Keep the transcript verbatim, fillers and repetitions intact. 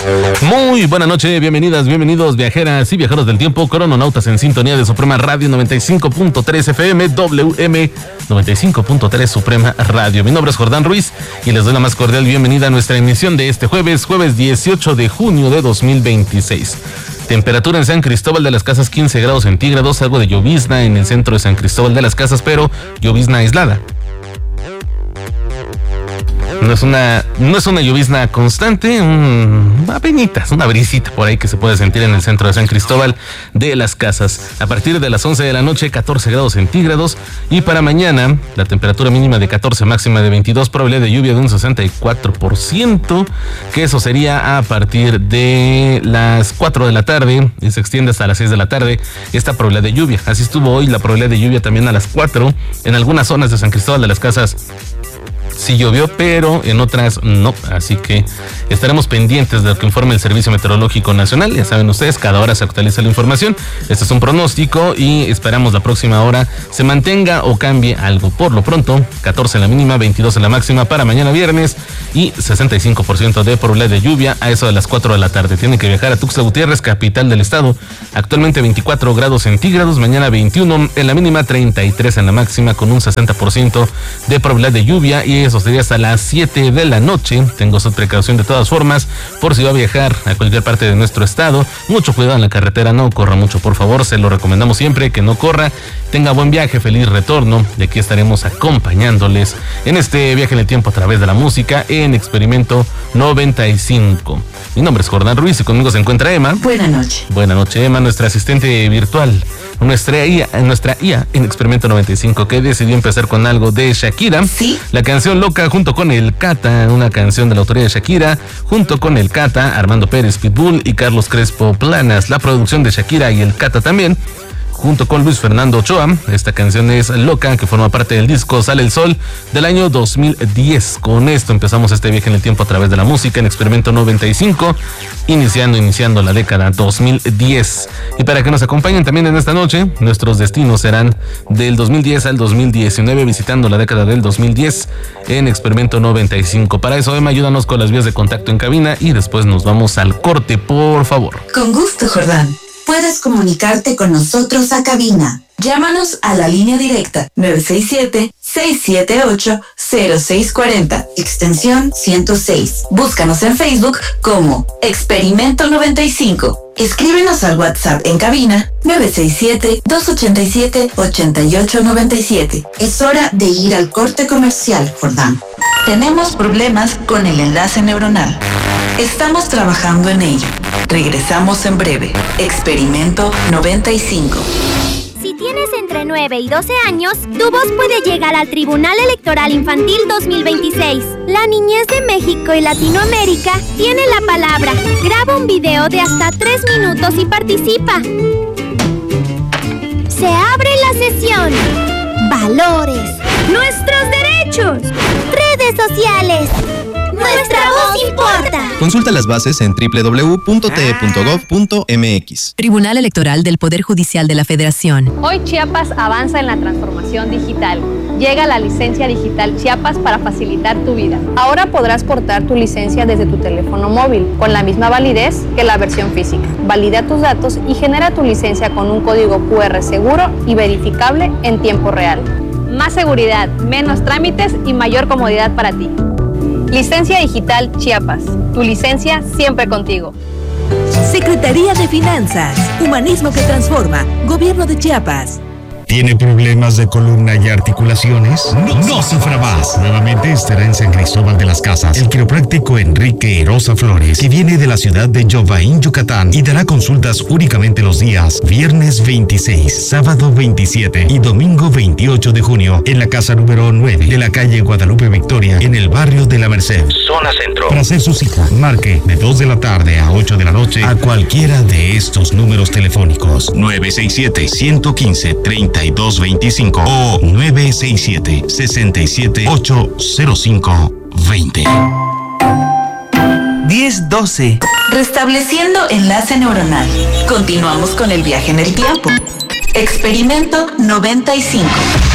Muy buena noche, bienvenidas, bienvenidos viajeras y viajeros del tiempo, crononautas en sintonía de Suprema Radio noventa y cinco punto tres F M, W M noventa y cinco punto tres Suprema Radio. Mi nombre es Jordán Ruiz y les doy la más cordial bienvenida a nuestra emisión de este jueves, jueves dieciocho de junio de dos mil veintiséis. Temperatura en San Cristóbal de las Casas quince grados centígrados, algo de llovizna en el centro de San Cristóbal de las Casas, pero llovizna aislada. No es una, no es una llovizna constante, un, apenitas, una brisita por ahí que se puede sentir en el centro de San Cristóbal de las Casas. A partir de las once de la noche, catorce grados centígrados. Y para mañana, la temperatura mínima de catorce, máxima de veintidós, probabilidad de lluvia de un sesenta y cuatro por ciento, que eso sería a partir de las cuatro de la tarde y se extiende hasta las seis de la tarde esta probabilidad de lluvia. Así estuvo hoy la probabilidad de lluvia también a las cuatro en algunas zonas de San Cristóbal de las Casas. Sí llovió, pero en otras no, así que estaremos pendientes de lo que informe el Servicio Meteorológico Nacional. Ya saben ustedes, cada hora se actualiza la información. Este es un pronóstico y esperamos la próxima hora se mantenga o cambie algo. Por lo pronto, catorce en la mínima, veintidós en la máxima para mañana viernes y sesenta y cinco por ciento de probabilidad de lluvia a eso de las cuatro de la tarde. Tienen que viajar a Tuxtla Gutiérrez, capital del estado. Actualmente veinticuatro grados centígrados, mañana veintiuno en la mínima, treinta y tres en la máxima con un sesenta por ciento de probabilidad de lluvia y eso sería hasta las siete de la noche. Tengo su precaución de todas formas por si va a viajar a cualquier parte de nuestro estado. Mucho cuidado en la carretera, no corra mucho, por favor, se lo recomendamos siempre que no corra. Tenga buen viaje, feliz retorno, y aquí estaremos acompañándoles en este viaje en el tiempo a través de la música en Experimento noventa y cinco. Mi nombre es Jordán Ruiz y conmigo se encuentra Emma. Buenas noches. Buenas noches, Emma, nuestra asistente virtual, nuestra I A, nuestra I A en Experimento noventa y cinco, que decidió empezar con algo de Shakira. Sí. La canción Loca junto con el Cata, una canción de la autoría de Shakira, junto con el Cata, Armando Pérez Pitbull y Carlos Crespo Planas. La producción de Shakira y el Cata también, junto con Luis Fernando Ochoa. Esta canción es Loca, que forma parte del disco Sale el Sol del año dos mil diez. Con esto empezamos este viaje en el tiempo a través de la música en Experimento noventa y cinco, iniciando, iniciando la década dos mil diez. Y para que nos acompañen también en esta noche, nuestros destinos serán del dos mil diez al dos mil diecinueve, visitando la década del dos mil diez en Experimento noventa y cinco. Para eso, Emma, ayúdanos con las vías de contacto en cabina y después nos vamos al corte, por favor. Con gusto, Jordán. Puedes comunicarte con nosotros a cabina. Llámanos a la línea directa nueve seis siete, seis siete ocho, cero seis cuatro cero, extensión ciento seis. Búscanos en Facebook como Experimento noventa y cinco. Escríbenos al WhatsApp en cabina nueve seis siete, dos ocho siete, ocho ocho nueve siete. Es hora de ir al corte comercial, Jordán. Tenemos problemas con el enlace neuronal. Estamos trabajando en ello. Regresamos en breve. Experimento noventa y cinco. Si tienes entre nueve y doce años, tu voz puede llegar al Tribunal Electoral Infantil dos mil veintiséis. La niñez de México y Latinoamérica tiene la palabra. Graba un video de hasta tres minutos y participa. Se abre la sesión. Valores. Nuestros derechos. Redes sociales. Nuestra voz importa. Consulta las bases en doble u doble u doble u punto t e punto gov punto m x. Tribunal Electoral del Poder Judicial de la Federación. Hoy Chiapas avanza en la transformación digital. Llega la licencia digital Chiapas para facilitar tu vida. Ahora podrás portar tu licencia desde tu teléfono móvil, con la misma validez que la versión física. Valida tus datos y genera tu licencia con un código cu erre seguro y verificable en tiempo real. Más seguridad, menos trámites y mayor comodidad para ti. Licencia Digital Chiapas. Tu licencia siempre contigo. Secretaría de Finanzas. Humanismo que transforma. Gobierno de Chiapas. ¿Tiene problemas de columna y articulaciones? No, no sufra más. Nuevamente estará en San Cristóbal de las Casas el quiropráctico Enrique Erosa Flores, que viene de la ciudad de Yovaín, Yucatán, y dará consultas únicamente los días viernes veintiséis, sábado veintisiete y domingo veintiocho de junio en la casa número nueve de la calle Guadalupe Victoria, en el barrio de La Merced, zona centro. Para hacer su cita, marque de dos de la tarde a ocho de la noche a cualquiera de estos números telefónicos: nueve seis siete, uno uno cinco, treinta y dos veinticinco o nueve seis siete, seis siete, ocho cero cinco, veinte. diez doce. Restableciendo enlace neuronal. Continuamos con el viaje en el tiempo. Experimento noventa y cinco.